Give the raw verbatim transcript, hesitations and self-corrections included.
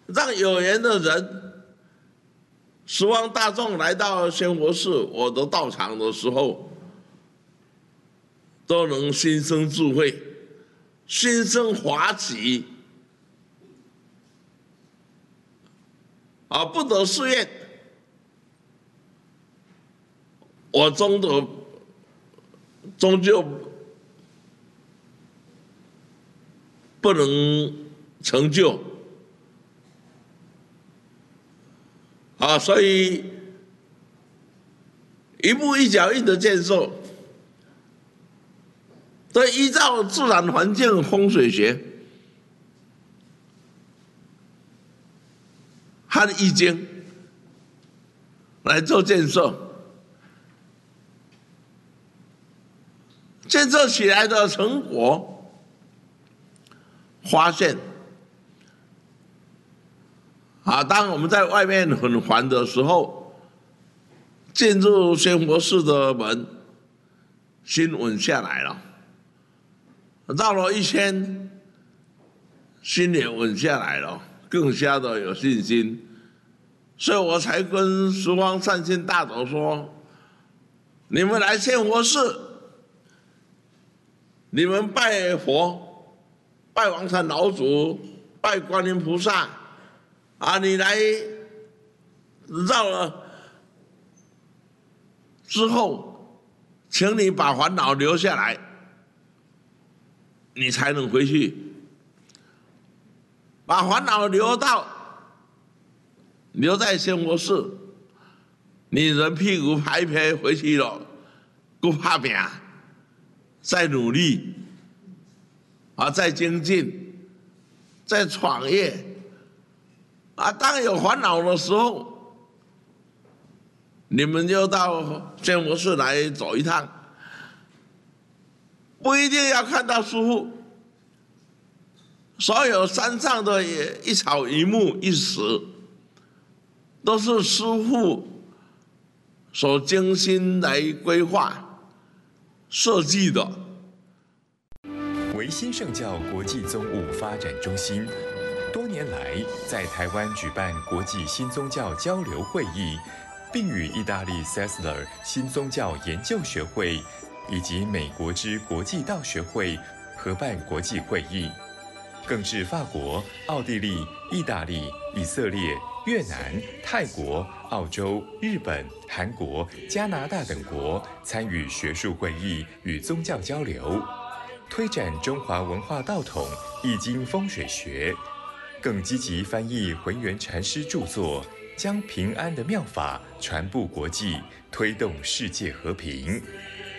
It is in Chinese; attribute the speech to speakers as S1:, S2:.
S1: 让有缘的人，十方大众来到仙佛寺我的道场的时候，都能心生智慧，心生法喜，啊，不得誓愿，我终的终究不能成就。啊，所以一步一脚印的建设，都依照自然环境风水学和易经来做建设，建设起来的成果，发现啊，当我们在外面很烦的时候，进入仙佛寺的门，心稳下来了。绕了一圈，心也稳下来了，更加的有信心。所以我才跟十方善心大德说：你们来仙佛寺，你们拜佛、拜王禅老祖、拜观音菩萨。啊，你来绕了之后，请你把烦恼留下来，你才能回去。把烦恼留到留在仙佛寺，你人屁股拍一拍回去了，不怕拼，再努力，啊，再精进，再创业。啊，当有烦恼的时候，你们就到仙佛寺来走一趟，不一定要看到师父。所有山上的一草一木一石，都是师父所精心来规划设计的。
S2: 维新圣教国际宗务发展中心多年来在台湾举办国际新宗教交流会议，并与意大利 Sessler 新宗教研究学会以及美国之国际道学会合办国际会议，更至法国、奥地利、意大利、以色列、越南、泰国、澳洲、日本、韩国、加拿大等国参与学术会议与宗教交流，推展中华文化道统、易经风水学，更积极翻译浑元禅师著作，将平安的妙法传布国际，推动世界和平。